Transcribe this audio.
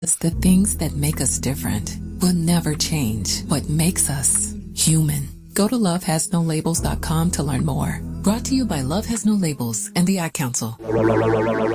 The things that make us different will never change. What makes us human. Go to lovehasnolabels.com to learn more. Brought to you by Love Has No Labels and the Ad Council.